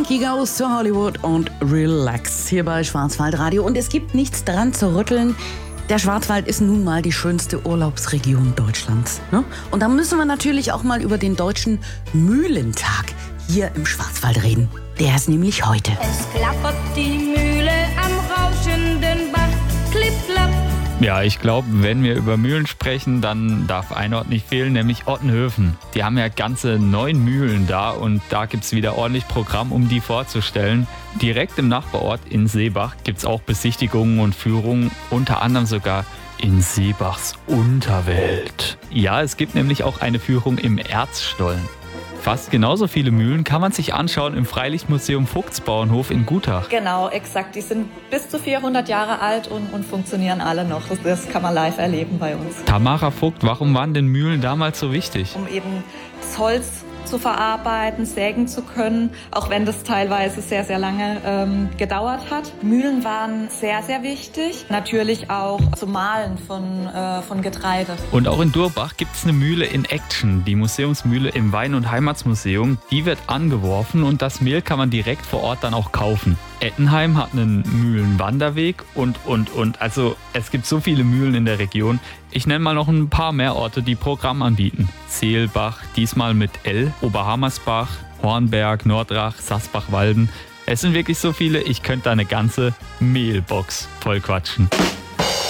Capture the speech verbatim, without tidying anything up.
Frankie Goes to Hollywood und Relax hier bei Schwarzwaldradio. Und es gibt nichts dran zu rütteln. Der Schwarzwald ist nun mal die schönste Urlaubsregion Deutschlands. Ne? Und da müssen wir natürlich auch mal über den Deutschen Mühlentag hier im Schwarzwald reden. Der ist nämlich heute. Es klappert die Mühle am rauschenden Bach. Klipp, klapp. Ja, ich glaube, wenn wir über Mühlen sprechen, dann darf ein Ort nicht fehlen, nämlich Ottenhöfen. Die haben ja ganze neun Mühlen da und da gibt es wieder ordentlich Programm, um die vorzustellen. Direkt im Nachbarort in Seebach gibt es auch Besichtigungen und Führungen, unter anderem sogar in Seebachs Unterwelt. Ja, es gibt nämlich auch eine Führung im Erzstollen. Fast genauso viele Mühlen kann man sich anschauen im Freilichtmuseum Vogtsbauernhof in Gutach. Genau, exakt. Die sind bis zu vierhundert Jahre alt und, und funktionieren alle noch. Das, das kann man live erleben bei uns. Tamara Vogt, warum waren denn Mühlen damals so wichtig? Um eben das Holz zu verarbeiten, sägen zu können, auch wenn das teilweise sehr, sehr lange ähm, gedauert hat. Mühlen waren sehr, sehr wichtig. Natürlich auch zum Mahlen von, äh, von Getreide. Und auch in Durbach gibt es eine Mühle in Action, die Museumsmühle im Wein- und Heimatsmuseum. Die wird angeworfen und das Mehl kann man direkt vor Ort dann auch kaufen. Ettenheim hat einen Mühlenwanderweg und, und, und. Also es gibt so viele Mühlen in der Region. Ich nenne mal noch ein paar mehr Orte, die Programm anbieten. Seelbach, diesmal mit L, Oberhammersbach, Hornberg, Nordrach, Sasbach-Walden. Es sind wirklich so viele, ich könnte da eine ganze Mehlbox voll quatschen.